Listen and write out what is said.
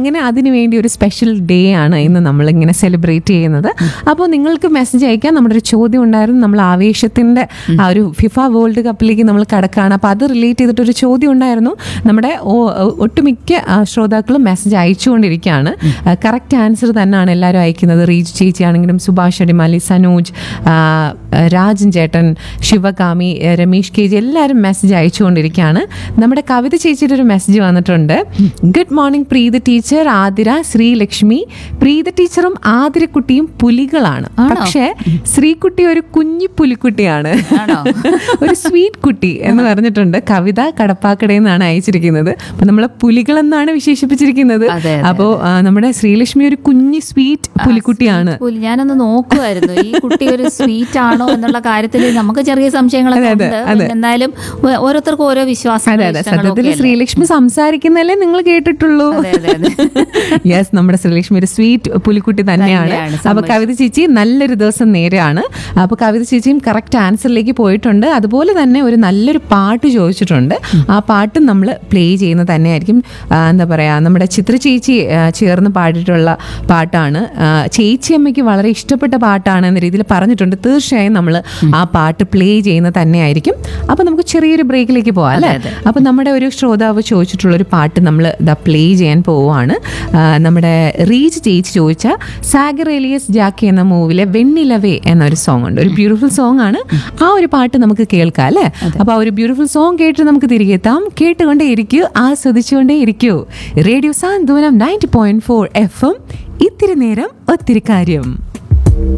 അങ്ങനെ അതിനു വേണ്ടി ഒരു സ്പെഷ്യൽ ഡേ ആണ് ഇന്ന് നമ്മളിങ്ങനെ സെലിബ്രേറ്റ് ചെയ്യുന്നത്. അപ്പോൾ നിങ്ങൾക്ക് മെസ്സേജ് അയക്കാൻ നമ്മുടെ ഒരു ചോദ്യം ഉണ്ടായിരുന്നു. നമ്മൾ ആവേശത്തിൻ്റെ ആ ഒരു ഫിഫ വേൾഡ് കപ്പിലേക്ക് നമ്മൾ കടക്കുകയാണ്. അപ്പോൾ അത് റിലേറ്റ് ചെയ്തിട്ടൊരു ചോദ്യം ഉണ്ടായിരുന്നു. നമ്മുടെ ഒട്ടുമിക്ക ശ്രോതാക്കളും മെസ്സേജ് അയച്ചുകൊണ്ടിരിക്കുകയാണ്. കറക്റ്റ് ആൻസർ തന്നെയാണ് എല്ലാവരും അയക്കുന്നത്. റീജ് ചേച്ചി ആണെങ്കിലും, സുഭാഷ് അടിമാലി, സനോജ്, രാജൻ ചേട്ടൻ, ശിവകാമി, രമേഷ് കെ ജി എല്ലാവരും മെസ്സേജ് അയച്ചുകൊണ്ടിരിക്കുകയാണ്. നമ്മുടെ കവിത ചേച്ചിയുടെ ഒരു മെസ്സേജ് വന്നിട്ടുണ്ട്. Good morning Preetha teacher, Athira, Sreelakshmi. Preetha ടീച്ചറും ആതിരക്കുട്ടിയും പുലികളാണ്, പക്ഷേ ശ്രീകുട്ടി ഒരു കുഞ്ഞു പുലിക്കുട്ടിയാണ്, ഒരു സ്വീറ്റ് കുട്ടി എന്ന് പറഞ്ഞിട്ടുണ്ട്. കവിത കടപ്പാക്കടയിൽ നിന്നാണ് അയച്ചിരിക്കുന്നത്. അപ്പൊ നമ്മളെ പുലികളെന്നാണ് വിശേഷിപ്പിച്ചിരിക്കുന്നത്. അപ്പോൾ നമ്മുടെ ശ്രീലക്ഷ്മി ഒരു കുഞ്ഞു സ്വീറ്റ് പുലിക്കുട്ടിയാണ്. ഞാനൊന്ന് നോക്കുമായിരുന്നു ഈ കുട്ടി ഒരു സ്വീറ്റ് ആണോ എന്നുള്ള കാര്യത്തിൽ നമുക്ക് ചെറിയ സംശയങ്ങളൊക്കെ ഉണ്ട്. എന്നാലും ഓരോരുത്തർക്കും ഓരോ വിശ്വാസം. സത്യത്തിൽ ശ്രീലക്ഷ്മി സംസാരിക്കുന്നതല്ലേ നിങ്ങൾ കേട്ടിട്ടുള്ളൂ. യെസ്, നമ്മുടെ ശ്രീലക്ഷ്മി ഒരു സ്വീറ്റ് പുലിക്കുട്ടി തന്നെയാണ്. അപ്പൊ കവിത ചേച്ചി നല്ലൊരു ദിവസം നേരെയാണ്. അപ്പൊ കവിത ചേച്ചിയും കറക്റ്റ് ആൻസറിലേക്ക് പോയിട്ടുണ്ട്. അതുപോലെ തന്നെ ഒരു നല്ലൊരു പാട്ട് ചോദിച്ചിട്ടുണ്ട്. ആ പാട്ട് നമ്മൾ പ്ലേ ചെയ്യുന്നത് തന്നെയായിരിക്കും. എന്താ പറയാ, നമ്മുടെ ചിത്ര ചേച്ചി ചേർന്ന് പാടിയിട്ടുള്ള പാട്ടാണ്. ചേച്ചിയമ്മയ്ക്ക് വളരെ ഇഷ്ടപ്പെട്ട പാട്ടാണ് എന്ന രീതിയിൽ പറഞ്ഞിട്ടുണ്ട്. തീർച്ചയായും നമ്മൾ ആ പാട്ട് പ്ലേ ചെയ്യുന്നത് തന്നെയായിരിക്കും. അപ്പൊ നമുക്ക് ചെറിയൊരു ബ്രേക്കിലേക്ക് പോവാം അല്ലേ? അപ്പൊ നമ്മുടെ ഒരു ശ്രോതാവ് ചോദിച്ചിട്ടുള്ള ഒരു പാട്ട് നമ്മൾ പ്ലേ ചെയ്യാൻ പോവാണ്. നമ്മുടെ റീജ് ചേച്ചി ചോദിച്ച സാഗർ എലിയസ് ജാക്കി എന്ന മൂവിലെ വെണ്ണിലവേ എന്നൊരു സോങ് ഉണ്ട്. ഒരു ബ്യൂട്ടിഫുൾ സോങ് ആണ്. ആ ഒരു പാട്ട് നമുക്ക് കേൾക്കാം അല്ലേ? അപ്പൊ ആ ഒരു ബ്യൂട്ടിഫുൾ സോങ് കേട്ട് നമുക്ക് തിരികെ എത്താം. കേട്ടുകൊണ്ടേ ഇരിക്കൂ, ആസ്വദിച്ചുകൊണ്ടേ ഇരിക്കൂ. റേഡിയോ സാന്ത്വനം 90.4 FM. ഇത്തിരി നേരം ഒത്തിരി കാര്യം.